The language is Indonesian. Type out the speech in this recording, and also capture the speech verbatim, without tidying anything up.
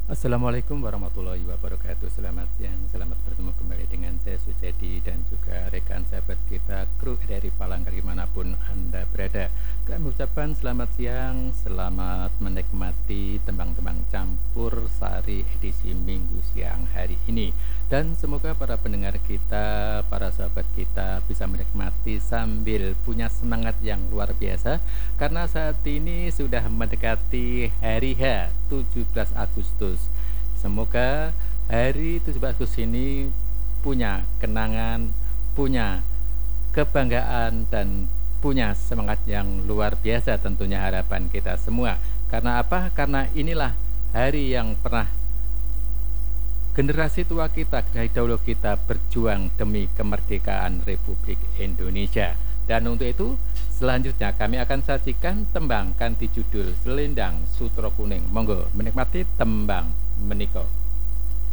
Assalamualaikum warahmatullahi wabarakatuh. Selamat siang, selamat bertemu kembali dengan saya Sujadi dan juga rekan sahabat kita kru dari Palangga dimanapun Anda berada. Kami ucapkan selamat siang, selamat menikmati tembang-tembang campur sari edisi Minggu siang hari ini. Dan semoga para pendengar kita, para sahabat kita bisa menikmati sambil punya semangat yang luar biasa. Karena saat ini sudah mendekati hari H tujuh belas Agustus. Semoga hari tujuh belas Agustus ini punya kenangan, punya kebanggaan dan punya semangat yang luar biasa, tentunya harapan kita semua. Karena apa? Karena inilah hari yang pernah generasi tua kita, dari dahulu kita berjuang demi kemerdekaan Republik Indonesia. Dan untuk itu, selanjutnya kami akan sajikan tembang kanthi judul Selendang Sutra Kuning. Monggo menikmati tembang meniko.